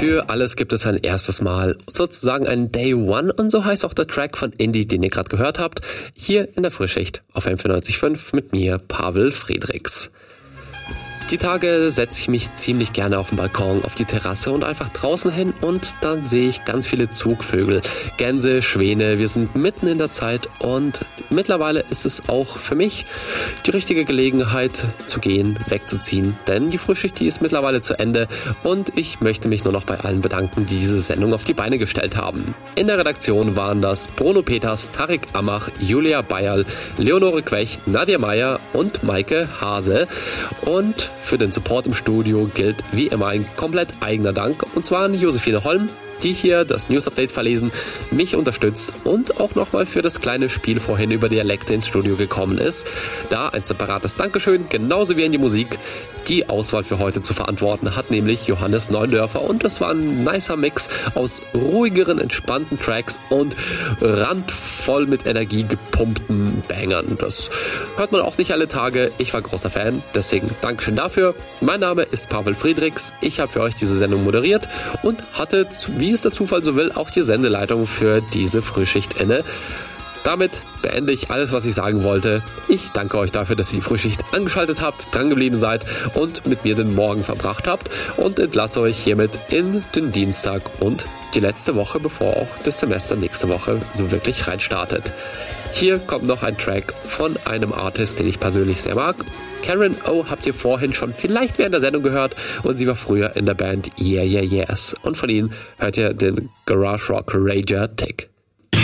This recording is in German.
Für alles gibt es ein erstes Mal, sozusagen ein Day One, und so heißt auch der Track von Indie, den ihr gerade gehört habt, hier in der Frühschicht auf M94.5 mit mir, Pavel Friedrichs. Die Tage setze ich mich ziemlich gerne auf den Balkon, auf die Terrasse und einfach draußen hin, und dann sehe ich ganz viele Zugvögel, Gänse, Schwäne. Wir sind mitten in der Zeit und mittlerweile ist es auch für mich die richtige Gelegenheit zu gehen, wegzuziehen, denn die Frühschicht, die ist mittlerweile zu Ende und ich möchte mich nur noch bei allen bedanken, die diese Sendung auf die Beine gestellt haben. In der Redaktion waren das Bruno Peters, Tarek Amach, Julia Bayerl, Leonore Quech, Nadja Meyer und Maike Hase, und für den Support im Studio gilt wie immer ein komplett eigener Dank, und zwar an Josephine Holm, die hier das News-Update verlesen, mich unterstützt und auch nochmal für das kleine Spiel vorhin über Dialekte ins Studio gekommen ist. Da ein separates Dankeschön, genauso wie in die Musik. Die Auswahl für heute zu verantworten hat nämlich Johannes Neundörfer, und es war ein nicer Mix aus ruhigeren, entspannten Tracks und randvoll mit Energie gepumpten Bangern. Das hört man auch nicht alle Tage. Ich war großer Fan, deswegen Dankeschön dafür. Mein Name ist Pavel Friedrichs. Ich habe für euch diese Sendung moderiert und hatte, wie es der Zufall so will, auch die Sendeleitung für diese Frühschicht inne. Damit beende ich alles, was ich sagen wollte. Ich danke euch dafür, dass ihr die Frühschicht angeschaltet habt, dran geblieben seid und mit mir den Morgen verbracht habt, und entlasse euch hiermit in den Dienstag und die letzte Woche, bevor auch das Semester nächste Woche so wirklich reinstartet. Hier kommt noch ein Track von einem Artist, den ich persönlich sehr mag. Karen O habt ihr vorhin schon vielleicht während der Sendung gehört, und sie war früher in der Band Yeah Yeah Yes. Und von ihnen hört ihr den Garage Rock Rager Tick.